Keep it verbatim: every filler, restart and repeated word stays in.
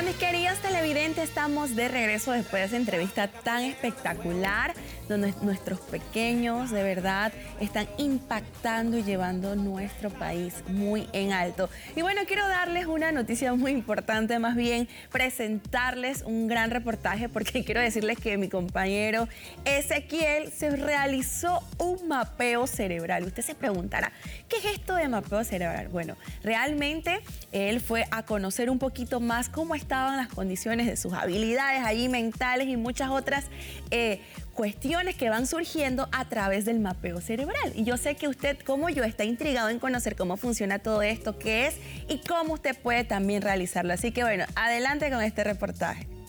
mis queridos televidentes, estamos de regreso después de esa entrevista tan espectacular, donde nuestros pequeños de verdad están impactando y llevando nuestro país muy en alto. Y bueno, quiero darles una noticia muy importante, más bien presentarles un gran reportaje, porque quiero decirles que mi compañero Ezequiel se realizó un mapeo cerebral. Usted se preguntará, ¿qué es esto de mapeo cerebral? Bueno, realmente él fue a conocer un poquito más cómo estaban las condiciones de sus habilidades allí mentales y muchas otras eh, cuestiones que van surgiendo a través del mapeo cerebral. Y yo sé que usted, como yo, está intrigado en conocer cómo funciona todo esto, qué es y cómo usted puede también realizarlo. Así que bueno, adelante con este reportaje.